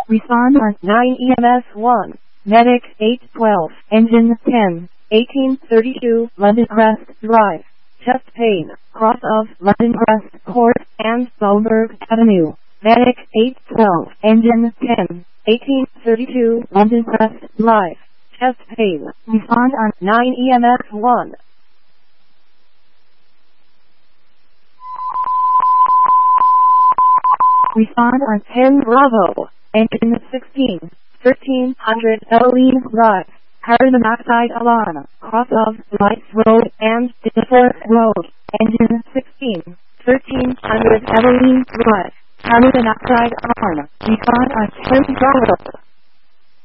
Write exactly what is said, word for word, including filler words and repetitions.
Respond on nine E M S one. Medic eight twelve. Engine ten. eighteen thirty-two London Crest Drive. Chest pain. Cross of London Crest Court and Bulberg Avenue. Medic eight twelve. Engine ten. eighteen thirty-two London Crest Drive. Chest pain. Respond on nine E M S one. Respond on ten Bravo. Engine sixteen. thirteen hundred Evelyn Drive. Carbon monoxide alarm. Cross of Lights Road and Dilworth Road. Engine sixteen. thirteen hundred Evelyn Drive. Carbon monoxide alarm. Respond on ten Bravo.